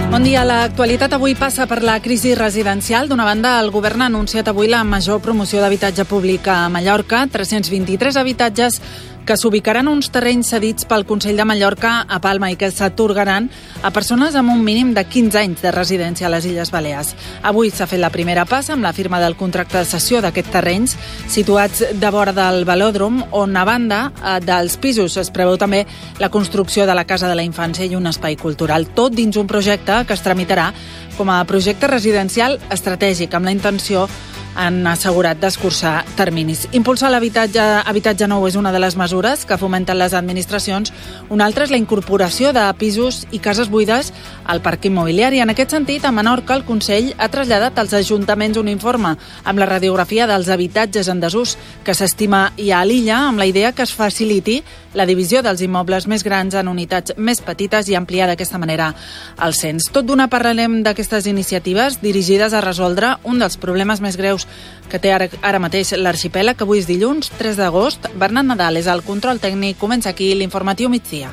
Bon dia. L'actualitat avui passa per la crisi residencial. D'una banda, el govern ha anunciat avui la major promoció d'habitatge públic a Mallorca, 323 habitatges que s'ubicaran uns terrenys cedits pel Consell de Mallorca a Palma i que s'atorgaran a persones amb un mínim de 15 anys de residència a les Illes Balears. Avui s'ha fet la primera passa amb la firma del contracte de cessió d'aquests terrenys situats de vora del velòdrom, on a banda dels pisos es preveu també la construcció de la Casa de la Infància i un espai cultural, tot dins un projecte que es tramitarà com a projecte residencial estratègic amb la intenció han assegurat d'escurçar terminis. Impulsar l'habitatge nou és una de les mesures que fomenten les administracions. Una altra és la incorporació de pisos i cases buides al parc immobiliari. En aquest sentit, a Menorca, el Consell ha traslladat als ajuntaments un informe amb la radiografia dels habitatges en desús que s'estima hi ha a l'illa, amb la idea que es faciliti la divisió dels immobles més grans en unitats més petites i ampliar d'aquesta manera el cens. Tot d'una parlarem d'aquestes iniciatives dirigides a resoldre un dels problemes més greus que té ara mateix l'arxipèlag, que avui és dilluns, 3 d'agost. Bernat Nadal és el control tècnic. Comença aquí l'informatiu migdia.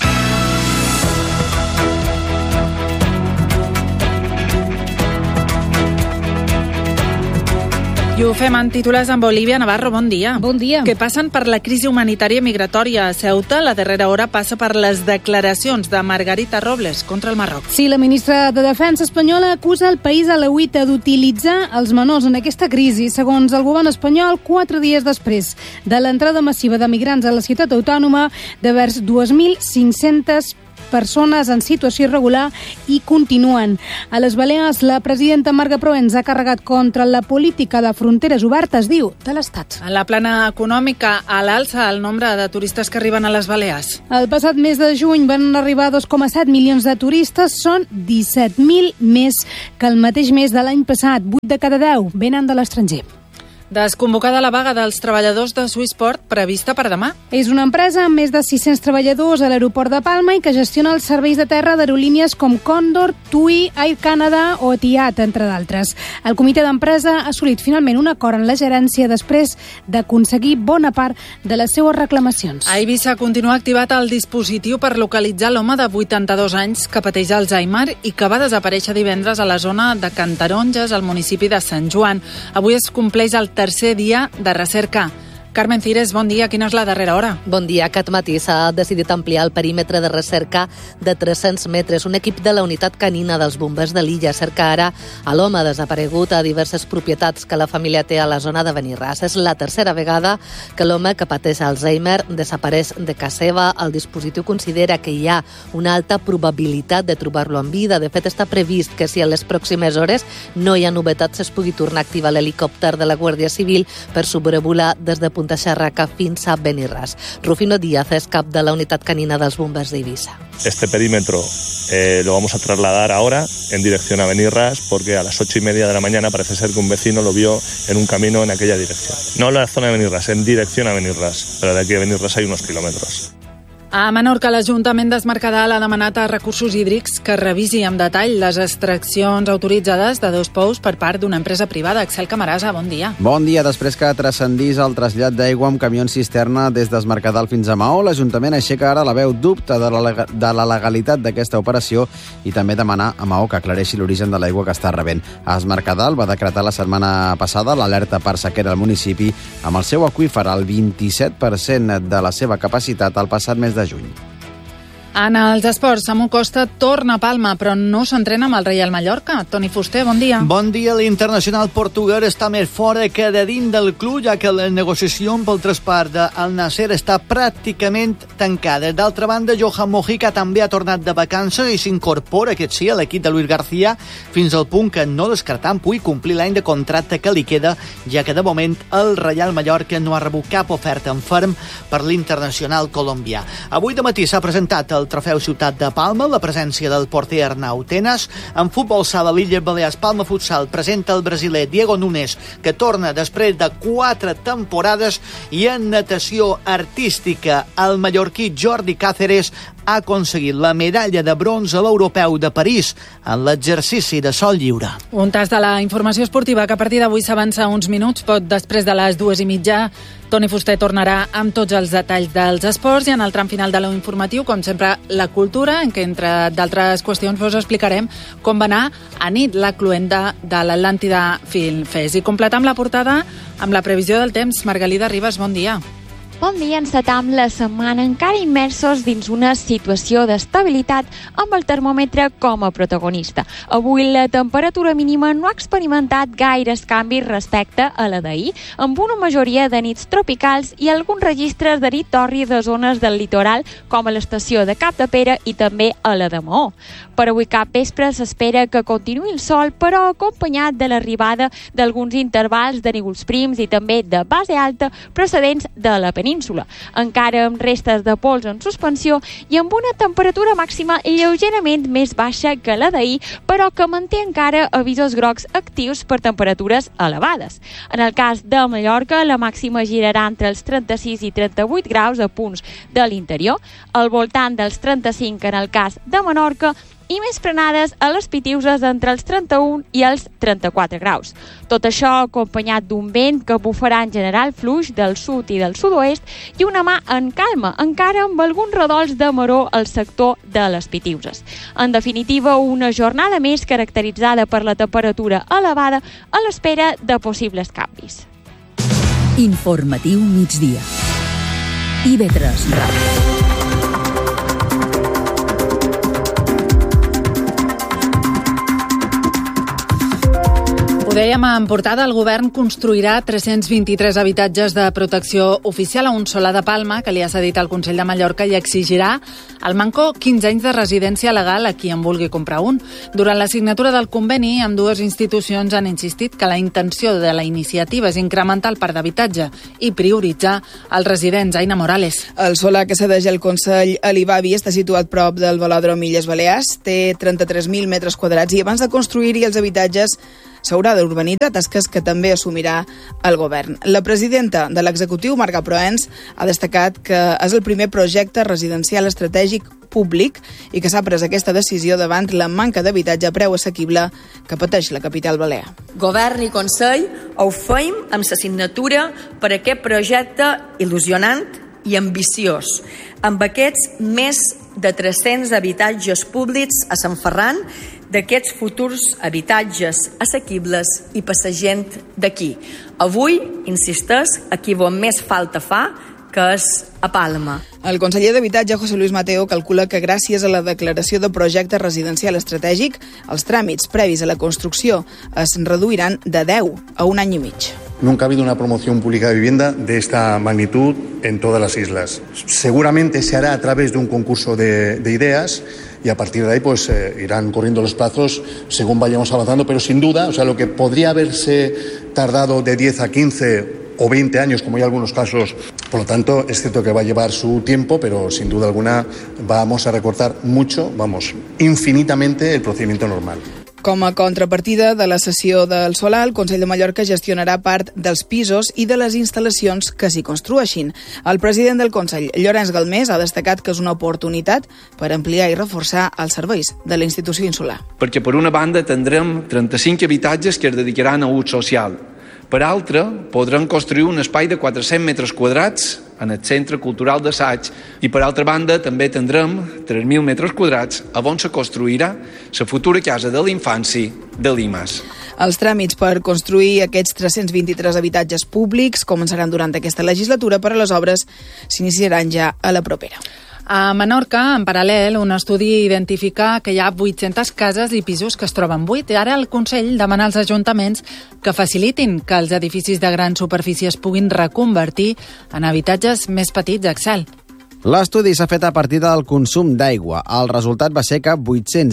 I ho fem en titulars amb Olivia Navarro. Bon dia. Bon dia. Que passen per la crisi humanitària i migratòria a Ceuta. La darrera hora passa per les declaracions de Margarita Robles contra el Marroc. Sí, la ministra de Defensa espanyola acusa el país alauita d'utilitzar els menors en aquesta crisi. Segons el govern espanyol, 4 dies després de l'entrada massiva de migrants a la ciutat autònoma, de vers 2.500 persones en situació irregular i continuen. A les Balears, la presidenta Marga Proens ha carregat contra la política de fronteres obertes, diu, de l'Estat. En la plana econòmica, a l'alça el nombre de turistes que arriben a les Balears. El passat mes de juny van arribar 2,7 milions de turistes, són 17.000 més que el mateix mes de l'any passat. 8 de cada 10 venen de l'estranger. Desconvocada la vaga dels treballadors de Swissport prevista per demà. És una empresa amb més de 600 treballadors a l'aeroport de Palma i que gestiona els serveis de terra d'aerolínies com Condor, TUI, Air Canada o Etihad, entre d'altres. El comitè d'empresa ha assolit finalment un acord en la gerència després d'aconseguir bona part de les seues reclamacions. A Eivissa continua activat el dispositiu per localitzar l'home de 82 anys que pateix Alzheimer i que va desaparèixer divendres a la zona de Cantaronges, al municipi de Sant Joan. Avui es compleix el tercer dia de recerca. Carmen Cires, bon dia. Quina és la darrera hora? Bon dia. Aquest matí s'ha decidit ampliar el perímetre de recerca de 300 metres. Un equip de la unitat canina dels bombers de l'illa cerca ara a l'home desaparegut a diverses propietats que la família té a la zona de Benirràs. És la tercera vegada que l'home que pateix Alzheimer desapareix de casa seva. El dispositiu considera que hi ha una alta probabilitat de trobar-lo en vida. De fet, està previst que si a les pròximes hores no hi ha novetats es pugui tornar a activar l'helicòpter de la Guàrdia Civil per sobrevolar des de Punta Xarraca fins a Benirràs. Rufino Díaz es cap de la unitat canina dels bombers d'Eivissa. Este perímetro lo vamos a trasladar ahora en dirección a Benirràs porque a las 8:30 de la mañana parece ser que un vecino lo vio en un camino en aquella dirección. No en la zona de Benirràs, en dirección a Benirràs, pero de aquí a Benirràs hay unos kilómetros. A Menorca, l'Ajuntament d'Es Mercadal ha demanat a Recursos Hídrics que revisi amb detall les extraccions autoritzades de 2 pous per part d'una empresa privada. Axel Camarasa, bon dia. Bon dia. Després que transcendís el trasllat d'aigua amb camions cisterna des d'Es Mercadal fins a Maó, l'Ajuntament aixeca ara la veu, dubte de la legalitat d'aquesta operació i també demanar a Maó que aclareixi l'origen de l'aigua que està rebent. Es Mercadal va decretar la setmana passada l'alerta per sequera al municipi amb el seu aqüífer al 27% de la seva capacitat al passat mes de juny. En els esports, Samu Costa torna a Palma, però no s'entrena amb el Reial Mallorca. Toni Fuster, bon dia. Bon dia. L'internacional portuguès està més fora que de dins del club, ja que la negociació pel traspàs d'Al Nasser està pràcticament tancada. D'altra banda, Johan Mojica també ha tornat de vacances i s'incorpora, aquest sí, a l'equip de Luis García, fins al punt que no descartant pugui complir l'any de contracte que li queda, ja que de moment el Reial Mallorca no ha rebut cap oferta en ferm per l'internacional colombià. Avui de matí s'ha presentat el trofeu Ciutat de Palma, la presència del porter Arnau Tenas. En futbol sala, l'Illes Balears Palma Futsal presenta el brasiler Diego Nunes, que torna després de 4 temporades, i en natació artística, el mallorquí Jordi Cáceres ha aconseguit la medalla de bronze a l'Europeu de París en l'exercici de sol lliure. Un tas de la informació esportiva que a partir d'avui s'avança uns minuts, després de les 2:30 Toni Fuster tornarà amb tots els detalls dels esports i en el tram final de l'informatiu, com sempre, la cultura, en què, entre d'altres qüestions, vos explicarem com va anar a nit la cluenda de l'Atlàntida Film Fest. I completam la portada amb la previsió del temps. Margalida Ribas, bon dia. Bon dia, encetam la setmana encara immersos dins una situació d'estabilitat amb el termòmetre com a protagonista. Avui la temperatura mínima no ha experimentat gaires canvis respecte a la d'ahir, amb una majoria de nits tropicals i alguns registres de nit torri de zones del litoral, com a l'estació de Capdepera i també a la de Maó. Per avui cap vespre s'espera que continuï el sol, però acompanyat de l'arribada d'alguns intervals de núvols prims i també de base alta procedents de la península, encara amb restes de pols en suspensió i amb una temperatura màxima lleugerament més baixa que la d'ahir, però que manté encara avisos grocs actius per temperatures elevades. En el cas de Mallorca, la màxima girarà entre els 36 i 38 graus a punts de l'interior, al voltant dels 35 en el cas de Menorca, i més frenades a les Pitiuses entre els 31 i els 34 graus. Tot això acompanyat d'un vent que bufarà en general fluix del sud i del sud-oest i una mà en calma, encara amb alguns redols de maror al sector de les Pitiuses. En definitiva, una jornada més caracteritzada per la temperatura elevada a l'espera de possibles canvis. Informatiu migdia. IB3 Ràdio. Ho dèiem en portada, el govern construirà 323 habitatges de protecció oficial a un solar de Palma, que li ha cedit al Consell de Mallorca, i exigirà al Manco 15 anys de residència legal a qui en vulgui comprar un. Durant la signatura del conveni, ambdues institucions han insistit que la intenció de la iniciativa és incrementar el parc d'habitatge i prioritzar els residents. Aina Morales. El solar que cedeix el Consell a l'Ibavi està situat prop del velòdrom Illes Balears, té 33.000 metres quadrats i abans de construir-hi els habitatges s'haurà d'urbanitzar, tasques que també assumirà el govern. La presidenta de l'executiu, Marga Proens, ha destacat que és el primer projecte residencial estratègic públic i que s'ha pres aquesta decisió davant la manca d'habitatge a preu assequible que pateix la capital balear. Govern i Consell ho feim amb la signatura per aquest projecte il·lusionant i ambiciós, amb aquests més de 300 habitatges públics a Sant Ferran, d'aquests futurs habitatges assequibles i per la gent d'aquí. Avui, insisteix, aquí on més falta fa, que és a Palma. El conseller d'Habitatge, José Luis Mateo, calcula que gràcies a la declaració de projecte residencial estratègic, els tràmits previs a la construcció es reduiran de 10 a un any i mig. Nunca ha habido una promoción pública de vivienda de esta magnitud en todas las islas. Seguramente se hará a través de un concurso de ideas y a partir de ahí pues irán corriendo los plazos según vayamos avanzando, pero sin duda, o sea, lo que podría haberse tardado de 10 a 15 o 20 años, como hay algunos casos, por lo tanto, es cierto que va a llevar su tiempo, pero sin duda alguna vamos a recortar mucho, infinitamente el procedimiento normal. Com a contrapartida de la cessió del solar, el Consell de Mallorca gestionarà part dels pisos i de les instal·lacions que s'hi construeixin. El president del Consell, Llorenç Galmés, ha destacat que és una oportunitat per ampliar i reforçar els serveis de la institució insular. Perquè per una banda tindrem 35 habitatges que es dedicaran a ús social. Per altra, podran construir un espai de 400 metres quadrats en el Centre Cultural d'Assaig i, per altra banda, també tindrem 3.000 metres quadrats on se construirà la futura casa de la infància de l'IMAS. Els tràmits per construir aquests 323 habitatges públics començaran durant aquesta legislatura, però les obres s'iniciaran ja a la propera. A Menorca, en paral·lel, un estudi identifica que hi ha 800 cases i pisos que es troben buits. Ara el Consell demana als ajuntaments que facilitin que els edificis de grans superfícies puguin reconvertir en habitatges més petits, Axel. L'estudi s'ha fet a partir del consum d'aigua. El resultat va ser que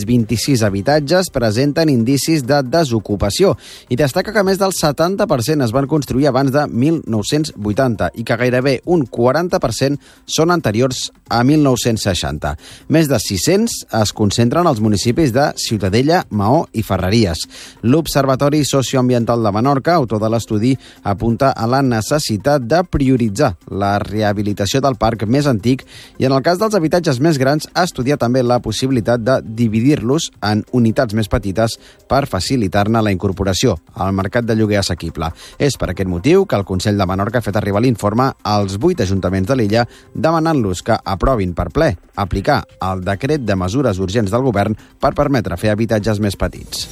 826 habitatges presenten indicis de desocupació i destaca que més del 70% es van construir abans de 1980 i que gairebé un 40% són anteriors a 1960. Més de 600 es concentren als municipis de Ciutadella, Maó i Ferreries. L'Observatori Socioambiental de Menorca, autor de l'estudi, apunta a la necessitat de prioritzar la rehabilitació del parc més antic públic i en el cas dels habitatges més grans ha estudiat també la possibilitat de dividir-los en unitats més petites per facilitar-ne la incorporació al mercat de lloguer assequible. És per aquest motiu que el Consell de Menorca ha fet arribar l'informe als 8 ajuntaments de l'illa demanant-los que aprovin per ple aplicar el decret de mesures urgents del govern per permetre fer habitatges més petits.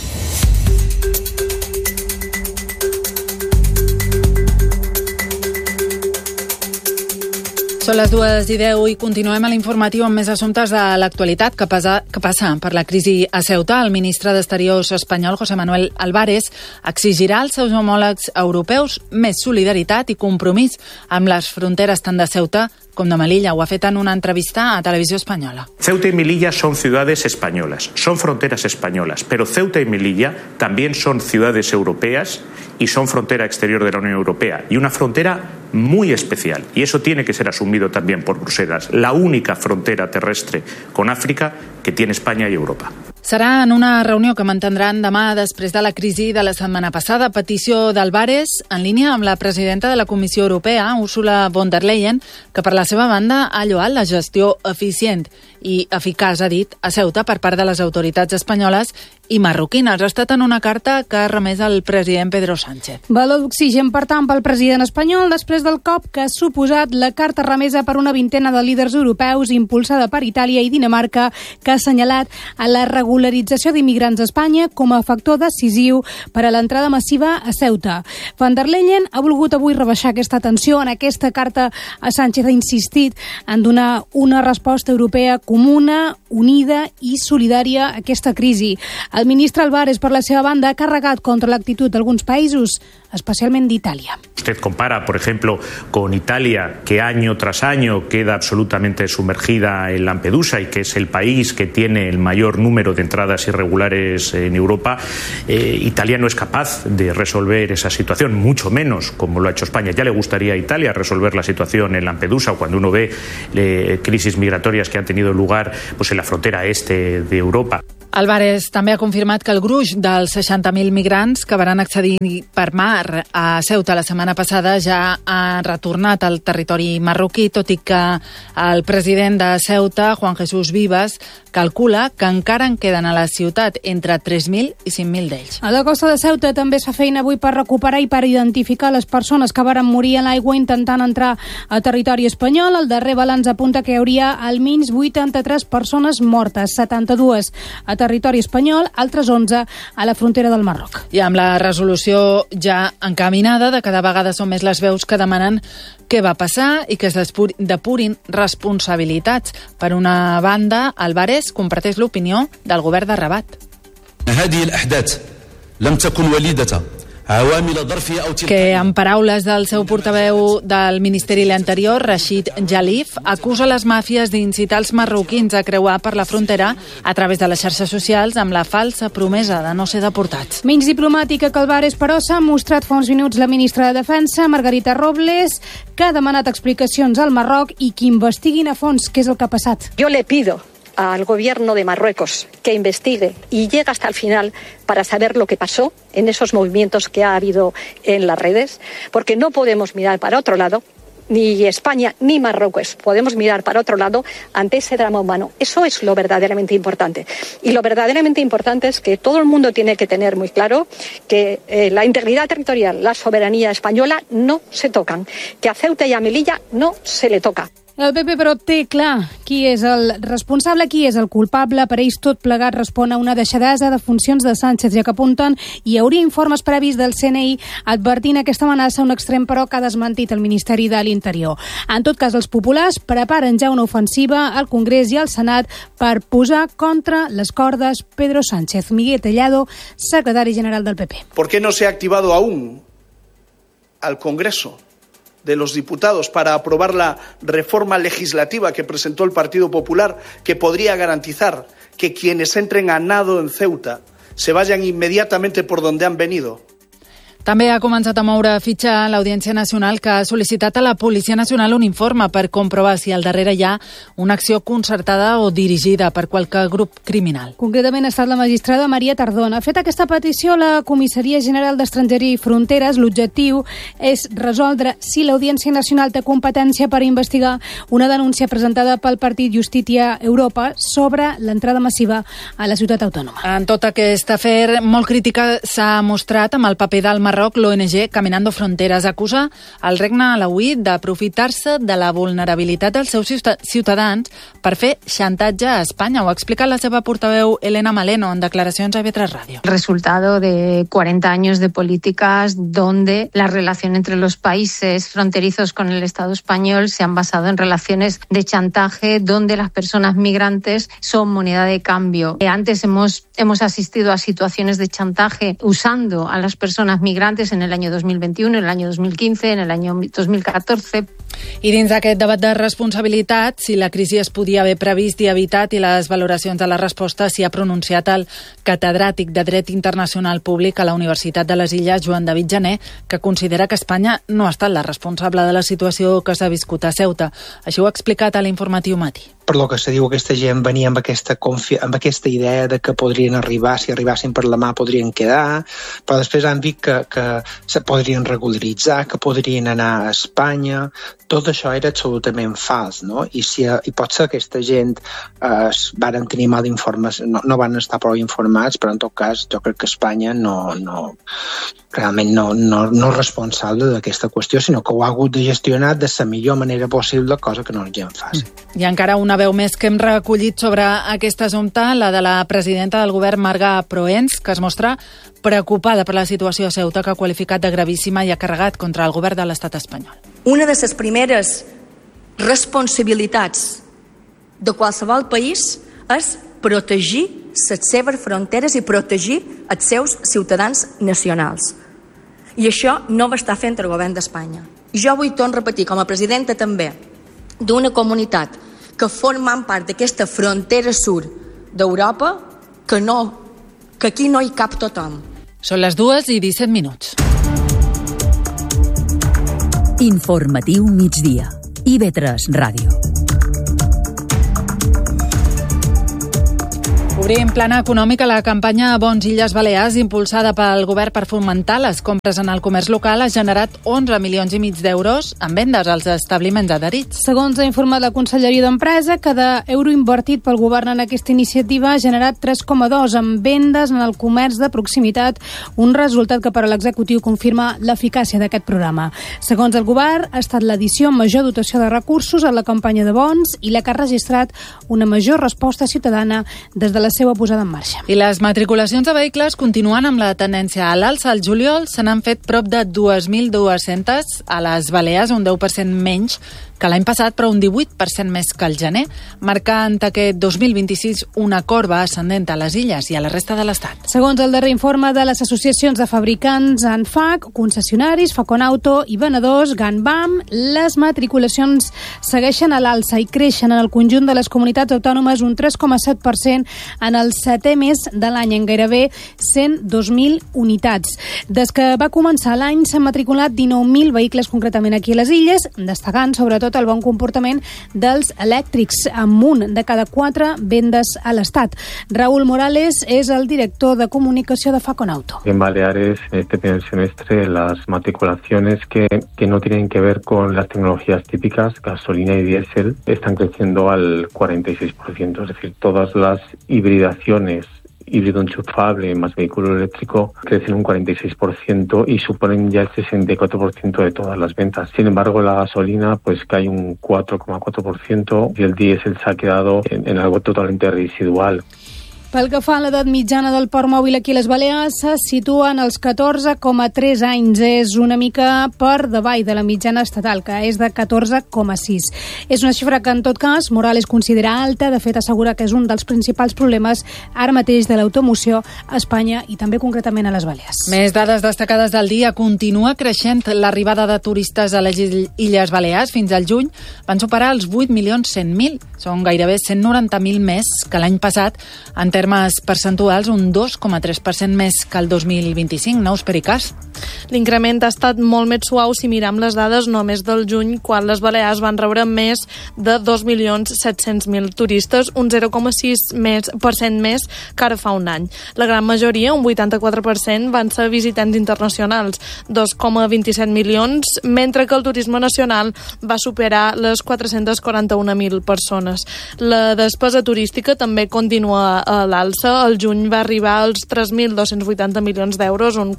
Són les 2:10 i continuem a l'informatiu amb més assumptes de l'actualitat que passa per la crisi a Ceuta. El ministre d'Exteriors espanyol, José Manuel Álvarez, exigirà als seus homòlegs europeus més solidaritat i compromís amb les fronteres tant de Ceuta com de Melilla. Ho ha fet en una entrevista a Televisió Espanyola. Ceuta y Melilla son ciudades españolas, son fronteras españolas, pero Ceuta y Melilla también son ciudades europeas y son frontera exterior de la Unión Europea y una frontera muy especial, y eso tiene que ser asumido también por Bruselas, la única frontera terrestre con África que tiene España y Europa. Serà en una reunió que mantindran demà després de la crisi de la setmana passada. Petició d'Álvarez en línia amb la presidenta de la Comissió Europea, Ursula von der Leyen, que per la seva banda ha lloat la gestió eficient i eficaç, ha dit, a Ceuta per part de les autoritats espanyoles i marroquines. Ha estat en una carta que ha remès al president Pedro Sánchez. Valor d'oxigen, per tant, pel president espanyol després del cop que ha suposat la carta remesa per una vintena de líders europeus impulsada per Itàlia i Dinamarca, que ha assenyalat a la regularització d'immigrants a Espanya com a factor decisiu per a l'entrada massiva a Ceuta. Von der Leyen ha volgut avui rebaixar aquesta tensió. En aquesta carta a Sánchez ha insistit en donar una resposta europea comuna, unida i solidària a aquesta crisi. El ministre Álvarez, per la seva banda, ha carregat contra l'actitud d'alguns països, especialment d'Itàlia. Usted compara, por ejemplo, con Italia, que año tras año queda absolutamente sumergida en Lampedusa y que es el país que tiene el mayor número de entradas irregulares en Europa. Italia no es capaz de resolver esa situación, mucho menos como lo ha hecho España. Ya le gustaría a Italia resolver la situación en Lampedusa, cuando uno ve crisis migratorias que han tenido lugar pues, en la frontera este de Europa. Álvarez també ha confirmat que el gruix dels 60.000 migrants que van accedir per mar a Ceuta la setmana passada ja ha retornat al territori marroquí, tot i que el president de Ceuta, Juan Jesús Vivas, calcula que encara en queden a la ciutat entre 3.000 i 5.000 d'ells. A la costa de Ceuta també es fa feina avui per recuperar i per identificar les persones que varen morir en l'aigua intentant entrar a territori espanyol. El darrer balanç apunta que hi hauria almenys 83 persones mortes, 72 a territori espanyol, altres 11 a la frontera del Marroc. I amb la resolució ja encaminada, de cada vegada són més les veus que demanen què va passar i que es depurin responsabilitats. Per una banda, Álvarez comparteix l'opinió del govern de Rabat. Que, en paraules del seu portaveu del Ministeri de l'Interior, Rachid Jalif, acusa les màfies d'incitar els marroquins a creuar per la frontera a través de les xarxes socials amb la falsa promesa de no ser deportats. Menys diplomàtica que Álvarez, però, s'ha mostrat fa uns minuts la ministra de Defensa, Margarita Robles, que ha demanat explicacions al Marroc i que investiguin a fons què és el que ha passat. Jo le pido al gobierno de Marruecos que investigue y llegue hasta el final para saber lo que pasó en esos movimientos que ha habido en las redes, porque no podemos mirar para otro lado, ni España ni Marruecos podemos mirar para otro lado ante ese drama humano. Eso es lo verdaderamente importante. Y lo verdaderamente importante es que todo el mundo tiene que tener muy claro que la integridad territorial, la soberanía española no se tocan, que a Ceuta y a Melilla no se le toca. El PP, però, té clar qui és el responsable, qui és el culpable. Per ells tot plegat respon a una deixadesa de funcions de Sánchez, ja que apunten hi hauria informes previs del CNI advertint aquesta amenaça a un extrem, però que ha desmentit el Ministeri de l'Interior. En tot cas, els populars preparen ja una ofensiva al Congrés i al Senat per posar contra les cordes Pedro Sánchez. Miguel Tellado, secretari general del PP. ¿Por qué no se ha activado aún al Congreso de los Diputados para aprobar la reforma legislativa que presentó el Partido Popular, que podría garantizar que quienes entren a nado en Ceuta se vayan inmediatamente por donde han venido? També ha començat a moure fitxa l'Audiència Nacional, que ha sol·licitat a la Policia Nacional un informe per comprovar si al darrere hi ha una acció concertada o dirigida per qualque grup criminal. Concretament ha estat la magistrada Maria Tardona. Ha fet aquesta petició a la Comissaria General d'Estrangeria i Fronteres. L'objectiu és resoldre si l'Audiència Nacional té competència per investigar una denúncia presentada pel partit Justícia Europa sobre l'entrada massiva a la ciutat autònoma. En tot aquest afer, molt crítica s'ha mostrat amb el paper del Marroc l'ONG Caminando Fronteres. Acusa el regne alauí d'aprofitar-se de la vulnerabilitat dels seus ciutadans per fer xantatge a Espanya. Ho ha explicat la seva portaveu Elena Maleno en declaracions a IB3 Radio. El resultado de 40 años de políticas donde la relación entre los países fronterizos con el Estado español se han basado en relaciones de chantaje donde las personas migrantes son moneda de cambio. Antes hemos asistido a situaciones de chantaje usando a las personas migrantes en el año 2021, en el año 2015, en el año 2014. I dins d'aquest debat de responsabilitat, si la crisi es podia haver previst i evitat i les valoracions de la resposta, s'hi ha pronunciat el catedràtic de Dret Internacional Públic a la Universitat de les Illes, Joan David Jané, que considera que Espanya no ha estat la responsable de la situació que s'ha viscut a Ceuta. Així ho ha explicat a l'informatiu Matí. Per lo que se diu, aquesta gent venia amb aquesta idea de que podrien arribar, si arribassin per la mà podrien quedar, però després han dit que se podrien regularitzar, que podrien anar a Espanya. Tot això era absolutament fals, no? I pot ser que aquesta gent van tenir mal informes, no van estar prou informats, però en tot cas jo crec que Espanya realment no és responsable d'aquesta qüestió, sinó que ho ha hagut de gestionar de la millor manera possible, cosa que no és gens fàcil. I encara una veu més que hem recollit sobre aquest assumpte, la de la presidenta del govern, Marga Proens, que es mostra preocupada per la situació a Ceuta, que ha qualificat de gravíssima i ha carregat contra el govern de l'estat espanyol. Una de les primeres responsabilitats de qualsevol país és protegir les seves fronteres i protegir els seus ciutadans nacionals. I això no ho està fent el govern d'Espanya. I jo vull tornar a repetir, com a presidenta també, d'una comunitat que formen part d'aquesta frontera sud d'Europa, que aquí no hi cap tothom. Són les 2:17. Informatiu migdia. IB3 Ràdio. Obrim plana econòmica. La campanya Bons Illes Balears, impulsada pel govern per fomentar les compres en el comerç local, ha generat 11,5 milions d'euros en vendes als establiments adherits. Segons ha informat la Conselleria d'Empresa, cada euro invertit pel govern en aquesta iniciativa ha generat 3,2 en vendes en el comerç de proximitat, un resultat que per a l'executiu confirma l'eficàcia d'aquest programa. Segons el govern, ha estat l'edició amb major dotació de recursos en la campanya de bons i la que ha registrat una major resposta ciutadana des de la seva posada en marxa. I les matriculacions de vehicles continuen amb la tendència a l'alça. Al juliol se n'han fet prop de 2.200 a les Balears, un 10% menys que l'any passat, però un 18% més que el gener, marcant aquest 2026 una corba ascendent a les illes i a la resta de l'Estat. Segons el darrer informe de les associacions de fabricants ANFAC, concessionaris, Faconauto i venedors GANBAM, les matriculacions segueixen a l'alça i creixen en el conjunt de les comunitats autònomes un 3,7% en el 7è mes de l'any, en gairebé 102.000 unitats. Des que va començar l'any s'han matriculat 19.000 vehicles concretament aquí a les illes, destacant sobretot el bon comportament dels elèctrics, amb un de cada 4 vendes a l'Estat. Raúl Morales és el director de comunicació de Faconauto. En Baleares, en este primer semestre, las matriculaciones que no tienen que ver con las tecnologías típicas, gasolina y diésel, están creciendo al 46%, es decir, todas las hibridaciones, híbrido enchufable más vehículo eléctrico, crecen un 46% y suponen ya el 64% de todas las ventas. Sin embargo, la gasolina pues cae un 4,4% y el diésel se ha quedado en algo totalmente residual. Pel que fa a l'edat mitjana del parc mòbil aquí a les Balears, se situa en els 14,3 anys. És una mica per davall de la mitjana estatal, que és de 14,6. És una xifra que, en tot cas, Morales considera alta. De fet, assegura que és un dels principals problemes ara mateix de l'automoció a Espanya i també concretament a les Balears. Més dades destacades del dia. Continua creixent l'arribada de turistes a les Illes Balears. Fins al juny van superar els 8.100.000. Són gairebé 190.000 més que l'any passat en termes termes percentuals, un 2,3% més que el 2025. Neus Pericàs. L'increment ha estat molt més suau si miram les dades només del juny, quan les Balears van rebre més de 2.700.000 turistes, un 0,6% més que ara fa un any. La gran majoria, un 84%, van ser visitants internacionals, 2,27 milions, mentre que el turisme nacional va superar les 441.000 persones. La despesa turística també continua a l'alça. El juny va arribar als 3.280 milions d'euros, un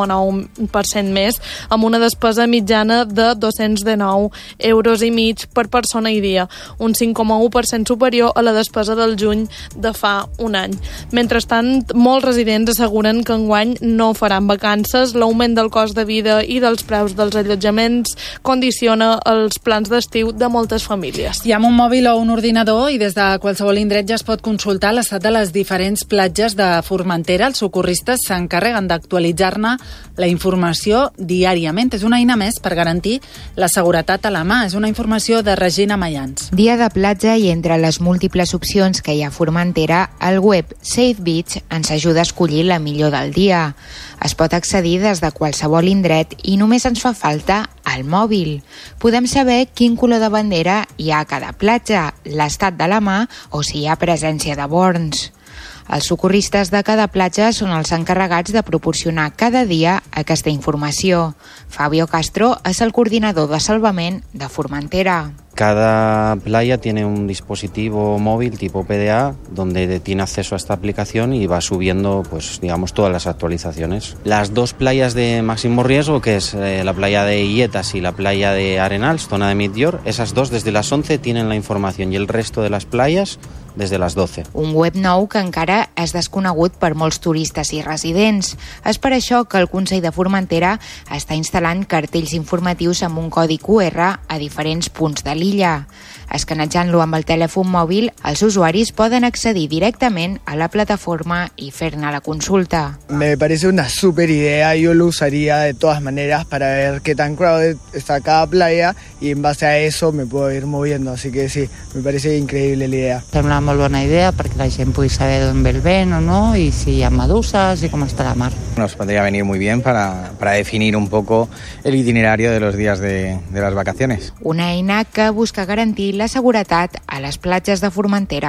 4,9% més, amb una despesa mitjana de 219 euros i mig per persona i dia, un 5,1% superior a la despesa del juny de fa un any. Mentrestant, molts residents asseguren que enguany no faran vacances. L'augment del cost de vida i dels preus dels allotjaments condiciona els plans d'estiu de moltes famílies. I amb un mòbil o un ordinador i des de qualsevol indret ja es pot consultar l'estat de les diferents platges de Formentera. Els socorristes s'encarreguen d'actualitzar-ne la informació diàriament. És una eina més per garantir la seguretat a la mà. És una informació de Regina Mayans. Dia de platja i entre les múltiples opcions que hi ha a Formentera, el web Safe Beach ens ajuda a escollir la millor del dia. Es pot accedir des de qualsevol indret i només ens fa falta el mòbil. Podem saber quin color de bandera hi ha a cada platja, l'estat de la mà o si hi ha presència de borns. Els socorristes de cada platja són els encarregats de proporcionar cada dia aquesta informació. Fabio Castro és el coordinador de salvament de Formentera. Cada playa tiene un dispositivo móvil tipo PDA donde tiene acceso a esta aplicación y va subiendo, pues, digamos, todas las actualizaciones. Las dos playas de máximo riesgo, que es la playa de Illetas y la playa de Arenals, zona de Midyor, esas dos desde las 11 tienen la información y el resto de las playas desde les 12. Un web nou que encara és desconegut per molts turistes i residents. És per això que el Consell de Formentera està instal·lant cartells informatius amb un codi QR a diferents punts de l'illa. Escanejant-lo amb el telèfon mòbil, els usuaris poden accedir directament a la plataforma y fer-ne la consulta. Me parece una súper idea, yo lo usaría de todas maneras para ver qué tan crowded está cada playa y en base a eso me puedo ir moviendo, así que sí, me parece increíble la idea. Sembla molt bona idea perquè la gent pugui saber d'on ve el vent o no y si hi ha meduses y cómo está la mar. Nos podría venir muy bien para definir un poco el itinerario de los días de las vacaciones. Una eina que busca garantir la seguretat a les platges de Formentera.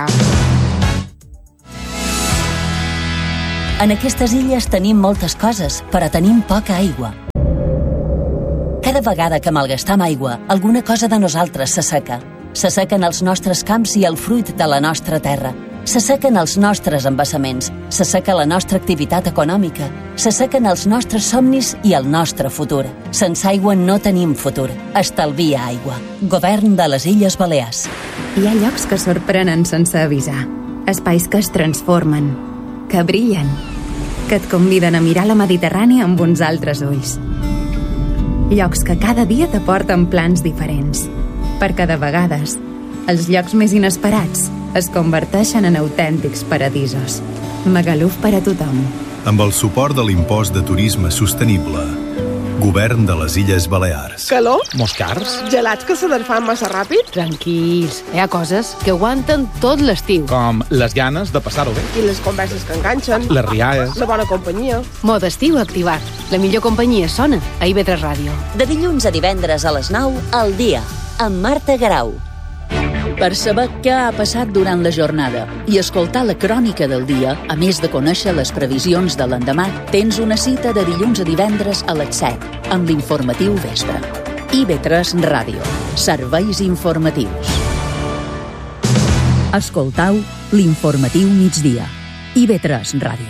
En aquestes illes tenim moltes coses, però tenim poca aigua. Cada vegada que malgastam aigua, alguna cosa de nosaltres s'asseca. S'assequen els nostres camps i el fruit de la nostra terra. S'assequen els nostres embassaments, s'asseca la nostra activitat econòmica, s'assequen els nostres somnis i el nostre futur. Sense aigua no tenim futur. Estalvia aigua. Govern de les Illes Balears. Hi ha llocs que sorprenen sense avisar. Espais que es transformen, que brillen, que et conviden a mirar la Mediterrània amb uns altres ulls. Llocs que cada dia t'aporten plans diferents, perquè de vegades els llocs més inesperats es converteixen en autèntics paradisos. Magaluf per a tothom. Amb el suport de l'impost de turisme sostenible. Govern de les Illes Balears. Calor? Molts cars? Gelats que se desfan massa ràpid? Tranquils, hi ha coses que aguanten tot l'estiu. Com les ganes de passar-ho bé. I les converses que enganxen. Les rialles. La bona companyia. Mode estiu activat. La millor companyia sona a IB3 Ràdio. De dilluns a divendres a les 9, al dia, amb Marta Garau. Per saber què ha passat durant la jornada i escoltar la crònica del dia, a més de conèixer les previsions de l'endemà, tens una cita de dilluns a divendres a les 7, amb l'informatiu Vespre. IB3 Ràdio. Serveis informatius. Escoltau l'informatiu migdia. IB3 Ràdio.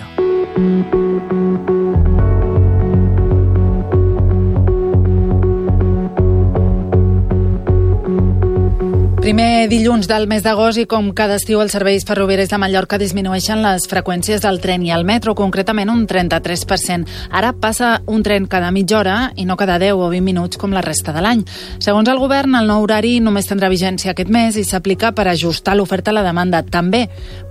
Primer dilluns del mes d'agost i com cada estiu els serveis ferroviaris de Mallorca disminueixen les freqüències del tren i el metro, concretament un 33%. Ara passa un tren cada mitja hora i no cada 10 o 20 minuts com la resta de l'any. Segons el govern, el nou horari només tindrà vigència aquest mes i s'aplica per ajustar l'oferta a la demanda. També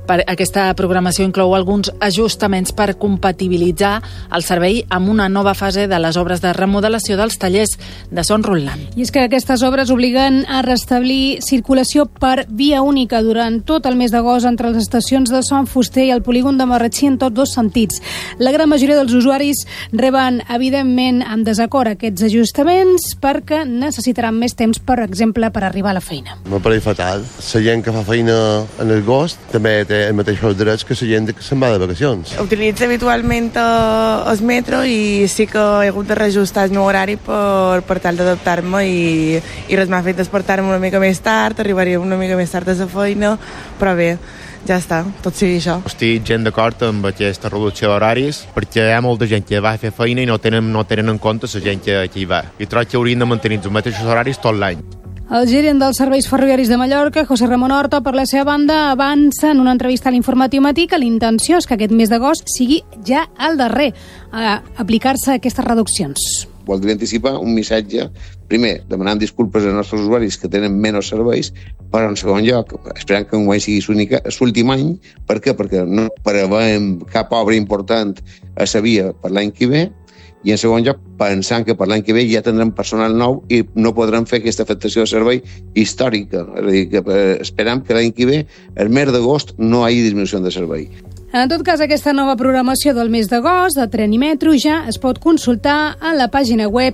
Aquesta programació inclou alguns ajustaments per compatibilitzar el servei amb una nova fase de les obres de remodelació dels tallers de Son Rutland. I és que aquestes obres obliguen a restablir circulació per via única durant tot el mes d'agost entre les estacions de Son Fuster i el polígon de Marratxí en tots dos sentits. La gran majoria dels usuaris reben, evidentment, amb desacord aquests ajustaments perquè necessitaran més temps, per exemple, per arribar a la feina. M'ha pareix fatal. La gent que fa feina en agost també té els mateixos drets que la gent que se'n va de vacacions. Utilitzo habitualment el metro i sí que he hagut de reajustar el meu horari per tal d'adaptar-me i res m'ha fet despertar-me una mica més tard, arribaria una mica més tard a la feina, però bé, ja està, tot sigui això. Estic gent d'acord amb aquesta reducció d'horaris perquè hi ha molta gent que va a fer feina i no tenen en compte la gent que hi va. I trobo que haurien de mantenir els mateixos horaris tot l'any. El gerent dels serveis ferroviaris de Mallorca, José Ramon Horta, per la seva banda, avança en una entrevista a l'Informatiu Matí que l'intenció és que aquest mes d'agost sigui ja el darrer a aplicar-se aquestes reduccions. Voldria anticipar un missatge, primer, demanant disculpes als nostres usuaris que tenen menys serveis, però en segon lloc, esperant que enguany sigui l'últim any. Per què? Perquè no prevèiem cap obra important a la via per l'any que ve, i en segon lloc, pensant que per l'any que ve ja tindrem personal nou i no podrem fer aquesta afectació de servei històrica. És a dir, que esperam que l'any que ve, el mes d'agost, no hi hagi disminució de servei. En tot cas, aquesta nova programació del mes d'agost de tren i metro ja es pot consultar a la pàgina web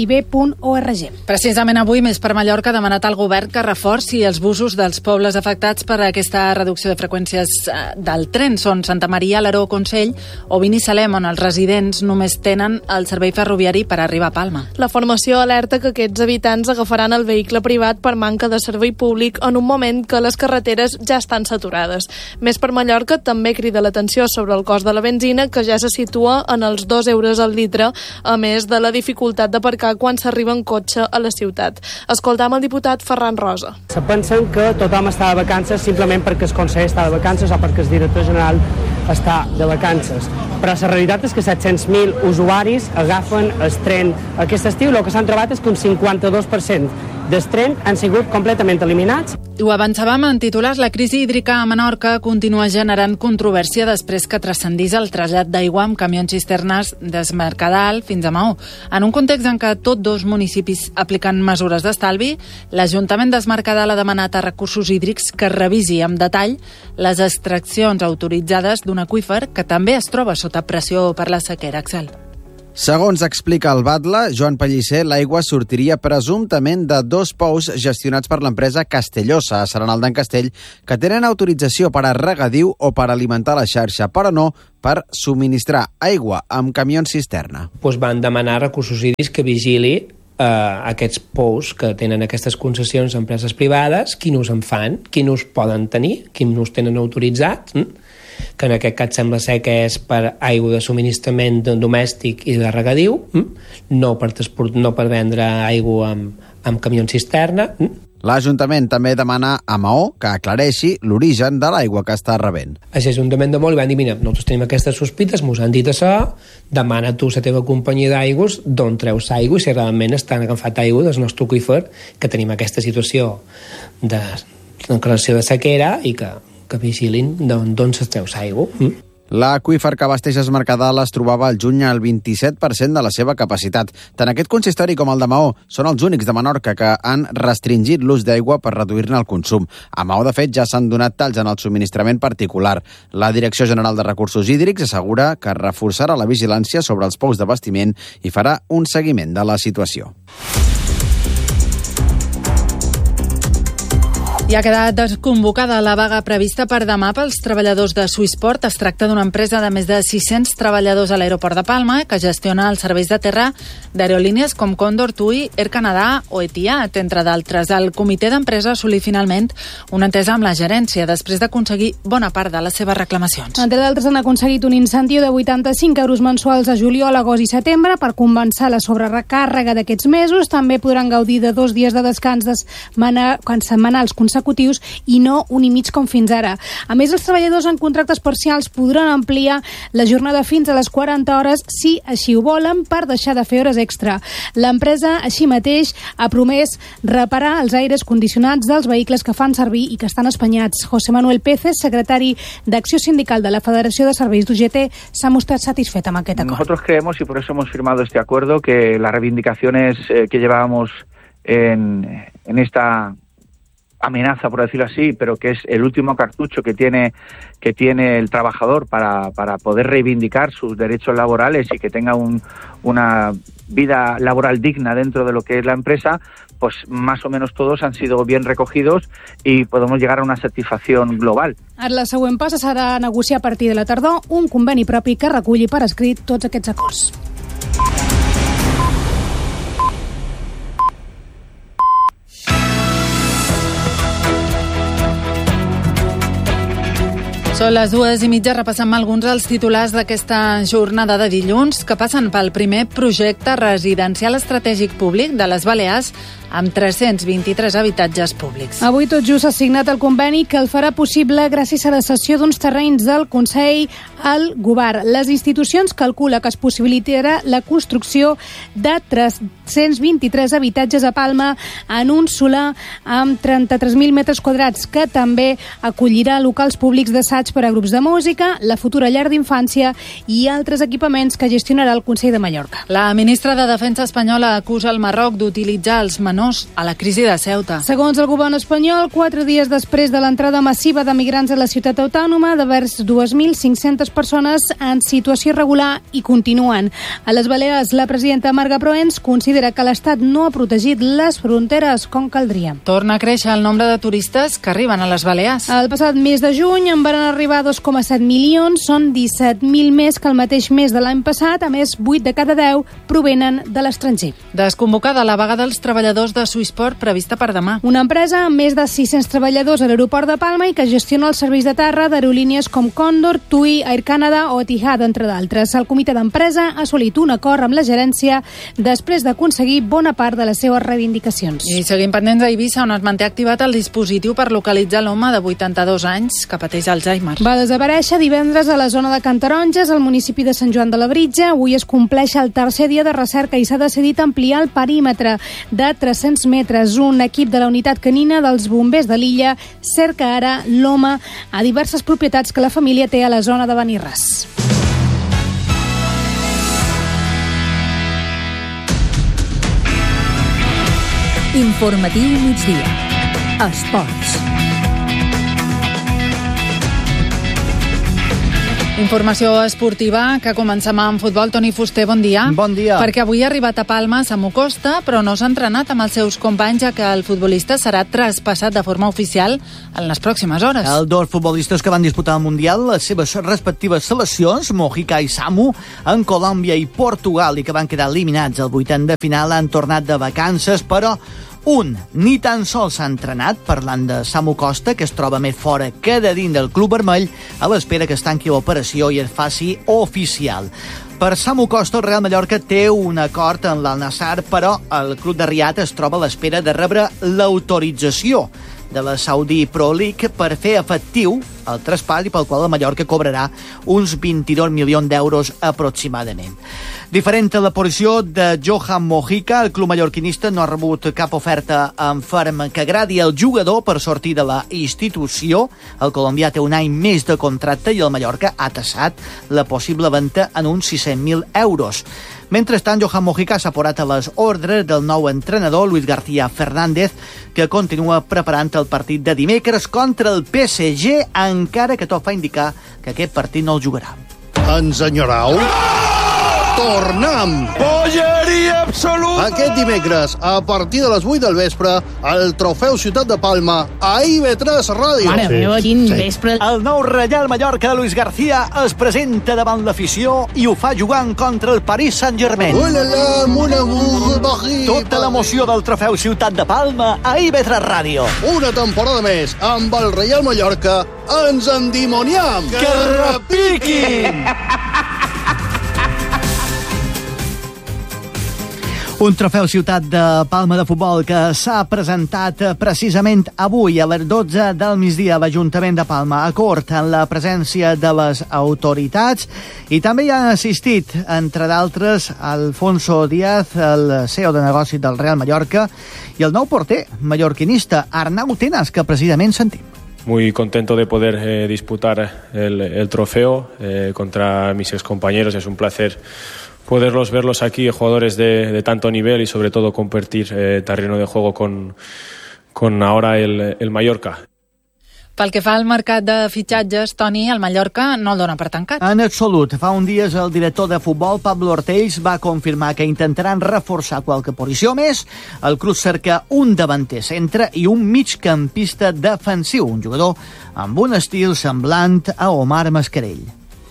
tib.org. Precisament avui, Més per Mallorca ha demanat al govern que reforci els busos dels pobles afectats per aquesta reducció de freqüències del tren. Són Santa Maria, Alaró, Consell o Binissalem, on els residents només tenen el servei ferroviari per arribar a Palma. La formació alerta que aquests habitants agafaran el vehicle privat per manca de servei públic en un moment que les carreteres ja estan saturades. Més per Mallorca també crida l'atenció sobre el cost de la benzina, que ja se situa en els 2 euros al litre, a més de la dificultat d'aparcar quan s'arriba en cotxe a la ciutat. Escoltam el diputat Ferran Rosa. Se pensen que tothom està de vacances simplement perquè el conseller està de vacances o perquè el director general està de vacances. Però la realitat és que 700.000 usuaris agafen el tren aquest estiu. El que s'han trobat és que un 52% del tren han sigut completament eliminats. Ho avançàvem en titulars. La crisi hídrica a Menorca continua generant controvèrsia després que transcendís el trasllat d'aigua amb camions cisternes des Mercadal fins a Maó. En un context en què tots dos municipis apliquen mesures d'estalvi, l'Ajuntament de Mercadal ha demanat a Recursos Hídrics que revisi amb detall les extraccions autoritzades d'un aqüífer que també es troba sota pressió per la sequera. Axel. Segons explica el batlle, Joan Pellicer, l'aigua sortiria presumptament de 2 pous gestionats per l'empresa Castellosa, a Serenal d'en Castell, que tenen autorització per a regadiu o per alimentar la xarxa, però no per subministrar aigua amb camions cisterna. Van demanar a Recursos Hídrics que vigili aquests pous que tenen aquestes concessions a empreses privades, quin ús en fan, quin ús poden tenir, quin ús tenen autoritzat, que en aquest cas sembla ser que és per aigua de subministrament domèstic i de regadiu, no per vendre aigua amb camions cisterna. L'Ajuntament també demana a Maó que aclareixi l'origen de l'aigua que està rebent. L'Ajuntament de Maó li van dir, mira, nosaltres tenim aquestes sospites, mos han dit això, demana tu la teva companyia d'aigües d'on treus aigua i si realment estan agafat aigua del nostre aqüífer, que tenim aquesta situació de declaració de sequera i que vigilin d'on se treus aigua. L'aqüífer que abasteix es Mercadal es trobava al juny al 27% de la seva capacitat. Tant aquest consistori com el de Maó són els únics de Menorca que han restringit l'ús d'aigua per reduir-ne el consum. A Maó, de fet, ja s'han donat talls en el subministrament particular. La Direcció General de Recursos Hídrics assegura que reforçarà la vigilància sobre els pous d'abastiment i farà un seguiment de la situació. I ha quedat desconvocada la vaga prevista per demà pels treballadors de Swissport. Es tracta d'una empresa de més de 600 treballadors a l'aeroport de Palma que gestiona els serveis de terra d'aerolínies com Condor, TUI, Air Canada o Etihad, entre d'altres. El comitè d'empresa assolí finalment una entesa amb la gerència després d'aconseguir bona part de les seves reclamacions. Entre d'altres han aconseguit un incentiu de 85 euros mensuals a juliol, agost i setembre per compensar la sobrerecàrrega d'aquests mesos. També podran gaudir de 2 dies de descans setmanals consecutius consecutius i no 1 i mig com fins ara. A més, els treballadors en contractes parcials podran ampliar la jornada fins a les 40 hores si així ho volen per deixar de fer hores extra. L'empresa, així mateix, ha promès reparar els aires condicionats dels vehicles que fan servir i que estan espanyats. José Manuel Peces, secretari d'Acció Sindical de la Federació de Serveis d'UGT, s'ha mostrat satisfet amb aquest acord. Nosotros creemos, y por eso hemos firmado este acuerdo, que las reivindicaciones que llevábamos en esta amenaza, por decirlo así, pero que es el último cartucho que tiene el trabajador para poder reivindicar sus derechos laborales y que tenga una vida laboral digna dentro de lo que es la empresa, pues más o menos todos han sido bien recogidos y podemos llegar a una satisfacción global. Ara la següent passa serà negociar a partir de la tardor un conveni propi que reculli per escrit tots aquests acords. Són les 2:30, repassem alguns dels titulars d'aquesta jornada de dilluns que passen pel primer projecte residencial estratègic públic de les Balears amb 323 habitatges públics. Avui tot just s'ha signat el conveni que el farà possible gràcies a la cessió d'uns terrenys del Consell al Govern. Les institucions calcula que es possibilitarà la construcció de 323 habitatges a Palma en un solar amb 33.000 metres quadrats, que també acollirà locals públics d'assaig per a grups de música, la futura llar d'infància i altres equipaments que gestionarà el Consell de Mallorca. La ministra de Defensa espanyola acusa el Marroc d'utilitzar els menors a la crisi de Ceuta. Segons el govern espanyol, 4 dies després de l'entrada massiva de migrants a la ciutat autònoma, de vers 2.500 persones en situació irregular i continuen. A les Balears, la presidenta Marga Proens considera que l'Estat no ha protegit les fronteres com caldria. Torna a créixer el nombre de turistes que arriben a les Balears. El passat mes de juny en van arribar 2,7 milions, són 17.000 més que el mateix mes de l'any passat. A més, 8 de cada 10 provenen de l'estranger. Desconvocada la vaga dels treballadors de Swissport prevista per demà. Una empresa amb més de 600 treballadors a l'aeroport de Palma i que gestiona els serveis de terra d'aerolínies com Condor, TUI, Air Canada o Etihad, entre d'altres. El comitè d'empresa ha assolit un acord amb la gerència després d'aconseguir bona part de les seves reivindicacions. I seguim pendents a Eivissa, on es manté activat el dispositiu per localitzar l'home de 82 anys que pateix Alzheimer. Va desaparèixer divendres a la zona de Cantaronges, al municipi de Sant Joan de Labritja. Avui es compleix el tercer dia de recerca i s'ha decidit ampliar el perímetre de 300 metres. Un equip de la unitat canina dels bombers de l'illa cerca ara l'home a diverses propietats que la família té a la zona de Benirras. Informatiu migdia. Esports. Informació esportiva, que comencem amb futbol. Toni Fuster, bon dia. Bon dia. Perquè avui ha arribat a Palma Samu Costa, però no s'ha entrenat amb els seus companys, ja que el futbolista serà traspassat de forma oficial en les pròximes hores. Els dos futbolistes que van disputar el Mundial, les seves respectives seleccions, Mojica i Samu, en Colòmbia i Portugal, i que van quedar eliminats al 8 de final, han tornat de vacances, però un ni tan sols s'ha entrenat, parlant de Samu Costa, que es troba més fora que de dins del club vermell, a l'espera que es tanqui l'operació i es faci oficial. Per Samu Costa, el Real Mallorca té un acord amb l'Al-Nassr, però el club de Riad es troba a l'espera de rebre l'autorització de la Saudi Pro League per fer efectiu el traspàs i pel qual el Mallorca cobrarà uns 22 milions d'euros aproximadament. Diferent a la posició de Johan Mojica, el club mallorquinista no ha rebut cap oferta en ferm que agradi al jugador per sortir de la institució. El colombià té un any més de contracte i el Mallorca ha tassat la possible venda en uns 600.000 euros. Mentrestant, Johan Mojica s'ha posat a les ordres del nou entrenador, Luis García Fernández, que continua preparant el partit de dimecres contra el PSG, encara que tot fa indicar que aquest partit no el jugarà. Ens enyorau? Tornem! Polleria absoluta! Aquest dimecres, a partir de les 8 del vespre, el Trofeu Ciutat de Palma a IB3 Ràdio. Mare meva, quin vespre! El nou Reial Mallorca de Luis García es presenta davant l'afició i ho fa jugant contra el Paris Saint-Germain. Tota l'emoció del Trofeu Ciutat de Palma a IB3 Ràdio. Una temporada més amb el Reial Mallorca. Ens endimoniam! Que repiquin! Un trofeu Ciutat de Palma de futbol que s'ha presentat precisament avui a les 12 del migdia a l'Ajuntament de Palma, a cort en la presència de les autoritats, i també hi han assistit, entre d'altres, Alfonso Díaz, el CEO de negoci del Real Mallorca, i el nou porter mallorquinista, Arnau Tenas, que precisament sentim. Muy contento de poder disputar el trofeo contra mis excompañeros. Es un placer verlos aquí, jugadores de tanto nivel y sobre todo compartir terreno de juego con ahora el Mallorca. Pel que fa al mercat de fitxatges, Toni, el Mallorca no el dona per tancat. En absolut. Fa un dies el director de futbol, Pablo Ortells, va confirmar que intentaran reforçar qualque posició més. El club cerca un davanter centre i un migcampista defensiu, un jugador amb un estil semblant a Omar Mascarell.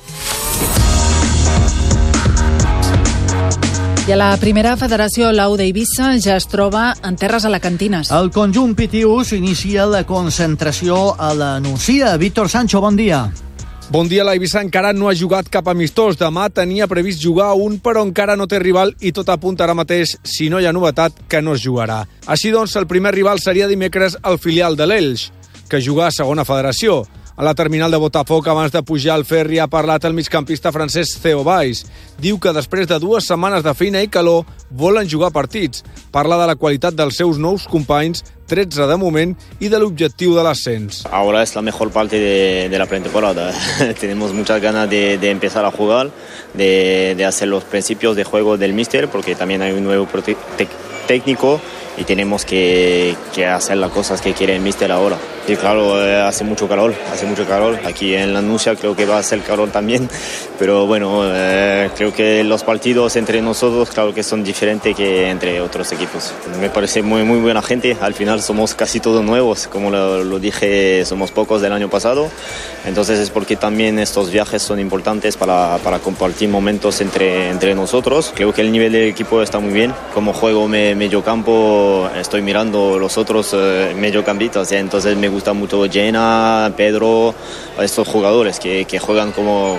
I a la primera federació, l'Au d'Eivissa ja es troba en terres alacantines. El conjunt pitius inicia la concentració a la Nucia. Víctor Sancho, bon dia. Bon dia, l'Eivissa encara no ha jugat cap amistós. Demà tenia previst jugar un, però encara no té rival i tot apunta ara mateix, si no hi ha novetat, que no es jugarà. Així doncs, el primer rival seria dimecres el filial de l'Elx, que juga a segona federació. A la terminal de Botafoc, abans de pujar al ferri, ha parlat el migcampista francès Theo Valls. Diu que després de 2 setmanes de feina i calor volen jugar partits. Parla de la qualitat dels seus nous companys, 13 de moment, y del objetivo del ascenso. Ahora es la mejor parte de la pretemporada. Tenemos muchas ganas de empezar a jugar, de hacer los principios de juego del míster, porque también hay un nuevo técnico y tenemos que hacer las cosas que quiere el míster ahora. Y claro, hace mucho calor. Aquí en la Nucia creo que va a hacer calor también, pero bueno, creo que los partidos entre nosotros claro que son diferentes que entre otros equipos. Me parece muy buena gente. Al final somos casi todos nuevos, como lo dije, somos pocos del año pasado. Entonces es porque también estos viajes son importantes para compartir momentos entre nosotros. Creo que el nivel del equipo está muy bien. Como juego medio campo, estoy mirando los otros mediocampistas, entonces me gusta mucho Jenna, Pedro, estos jugadores que juegan como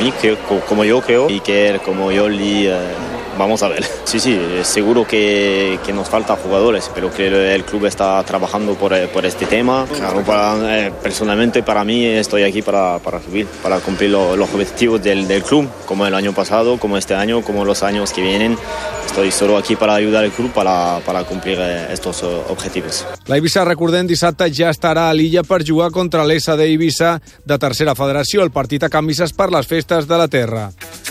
yo creo, y que como yo vamos a ver. Sí, seguro que nos faltan jugadores, pero que el club está trabajando por este tema. Claro, personalmente para mí estoy aquí para subir, para cumplir los objetivos del club, como el año pasado, como este año, como los años que vienen. Estoy solo aquí para ayudar al club para cumplir estos objetivos. L'Eivissa, recordem, dissabte ja estarà a l'illa per jugar contra l'SD Eivissa de tercera federació, el partit a Camises per les festes de la terra.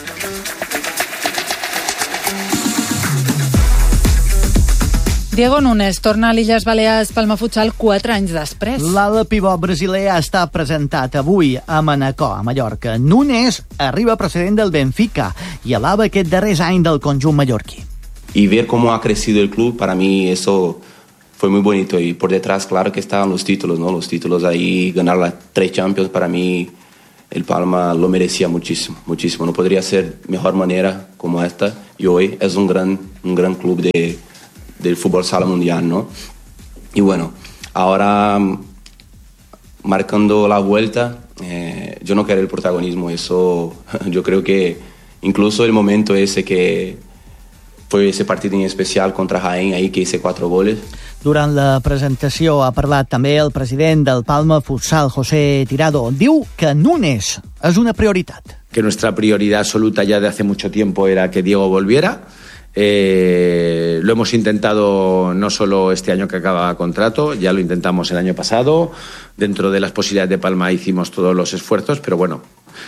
Diego Núñez torna a l'Illes Balears Palma Futsal 4 anys després. L'ala pivot brasiler està presentat avui a Manacor, a Mallorca. Núñez arriba procedent del Benfica i alaba aquest darrer any del conjunt mallorquí. Y ver cómo ha crecido el club, para mí eso fue muy bonito. Y por detrás, claro que estaban los títulos, ¿no? Los títulos ahí, ganar las 3 Champions, para mí el Palma lo merecía muchísimo. No podría ser mejor manera como esta. Y hoy es un gran club del fútbol sala mundial, ¿no? Y bueno, ahora marcando la vuelta, yo no quiero el protagonismo. Eso, yo creo que incluso el momento ese que fue ese partido en especial contra Jaén, ahí que hice 4 goles. Durant la presentació ha parlat també el president del Palma Futsal, José Tirado. Diu que Núñez és una prioritat. Que nuestra prioridad absoluta ya de hace mucho tiempo era que Diego volviera. Lo hemos intentado no solo este año que acaba contrato, ya lo intentamos el año pasado. Dentro de las posibilidades de Palma hicimos todos los esfuerzos, pero bueno,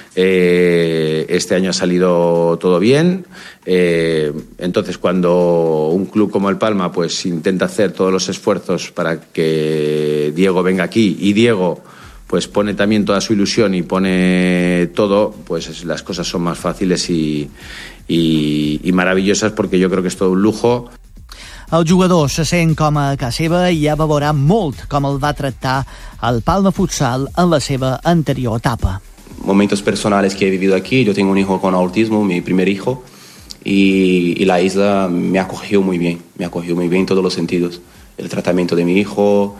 este año ha salido todo bien. Entonces, cuando un club como el Palma pues intenta hacer todos los esfuerzos para que Diego venga aquí, y Diego pues pone también toda su ilusión y pone todo, pues las cosas son más fáciles y maravillosas, porque yo creo que es todo un lujo. El jugador se sent com a casa seva i ja va veure molt com el va tractar el Palma Futsal en la seva anterior etapa. Momentos personales que he vivido aquí. Yo tengo un hijo con autismo, mi primer hijo, y la isla me acogió muy bien en todos los sentidos. El tratamiento de mi hijo,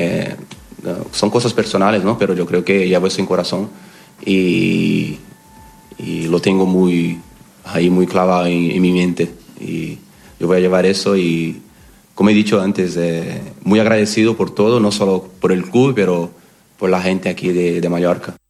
son cosas personales, ¿no? Pero yo creo que llevo eso en corazón y lo tengo muy clavado en mi mente. Y yo voy a llevar eso y, como he dicho antes, muy agradecido por todo, no solo por el club, pero por la gente aquí de Mallorca.